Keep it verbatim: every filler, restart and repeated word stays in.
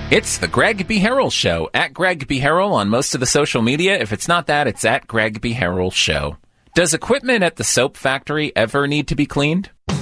It's the Greg B. Harrell Show, at Greg B. Harrell on most of the social media. If it's not that, it's at Greg B. Harrell Show. Does equipment at the soap factory ever need to be cleaned?